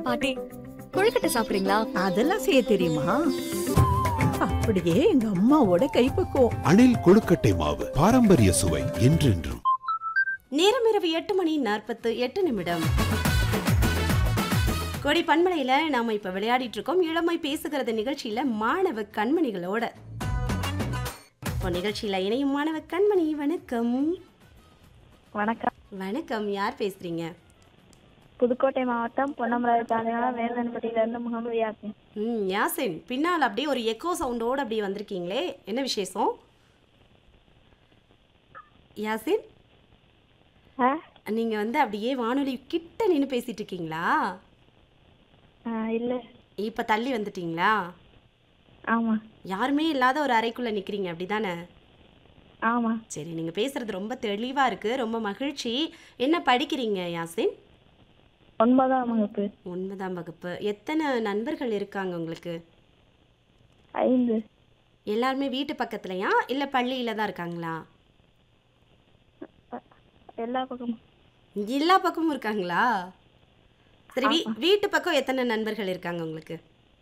பாட்டி கொழுக்கட்டை சாப்பிடுறீங்களா? அதெல்லாம் செய்ய தெரியுமா? அப்படியே எங்க அம்மாவோட கைப்பக்குவம். அணில் கொழுக்கட்டை மாவு பாரம்பரிய சுவை என்றென்றும். நேரம் இரவு 8:48 கொடி பண்பலையில நாம இப்ப விளையாடிட்டு இருக்கோம் இளமை பேசுகிறது நிகழ்ச்சியில மாணவ கண்மணிகளோட. இப்போ நிகழ்ச்சியில இணையும் மாணவ கண்மணி வணக்கம். வணக்கம். வணக்கம், யார் பேசுறீங்க? புதுக்கோட்டை மாவட்டம் பொன்னமராவதி தாலுகா வேலன்பட்டியில இருந்து முகமது யாசின். யாசின், பின்னால் அப்படியே ஒரு எக்கோ சவுண்டோட அப்படியே வந்திருக்கீங்களே, என்ன விசேஷம்? யாசின், நீங்க வந்து அப்படியே வானொலி கிட்ட நின்று பேசிட்டு இருக்கீங்களா? இல்ல, இப்ப தள்ளி வந்துட்டீங்களா? ஆமா. யாருமே இல்லாத ஒரு அறைக்குள்ள நிக்கிறீங்க, அப்படிதானே? ஆமா. சரி, நீங்க பேசுறது ரொம்ப தெளிவா இருக்கு, ரொம்ப மகிழ்ச்சி. என்ன படிக்கிறீங்க யாசின்? 9ஆம் வகுப்பு. 9ஆம் வகுப்பு. எத்தனை நண்பர்கள் இருக்காங்க உங்களுக்கு? 5. எல்லாருமே வீட்டு பக்கத்துலயா இல்ல பள்ளியில தான் இருக்காங்களா? எல்லா பக்கமும். எல்லா பக்கமும் இருக்காங்களா? சரி, வீட்டு பக்கம் எத்தனை நண்பர்கள் இருக்காங்க உங்களுக்கு?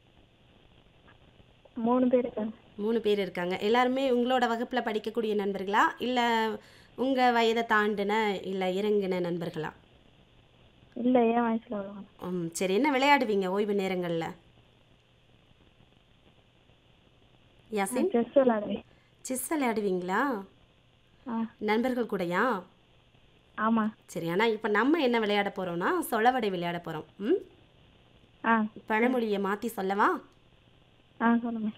3 பேர் இருக்காங்க. 3 பேர் இருக்காங்க. எல்லாருமே உங்களோட வகுப்புல படிக்கக்கூடிய நண்பர்களா இல்ல உங்க வயதை தாண்டின இல்ல இறங்கின நண்பர்களா? இல்ல, ஏன் வயசுல வருவாங்க. சரி, என்ன விளையாடுவீங்க ஓய்வு நேரங்கள்ல? யாசின், செஸ் விளையாடுவேன். செஸ் விளையாடுவீங்களா? நண்பர்கள் கூடயா? ஆமா. சரி, ஆனா இப்ப நம்ம என்ன விளையாட போறோம்னா சொலவடை விளையாட போறோம். பழமொழியை மாத்தி சொல்லவா? சொல்லுங்க.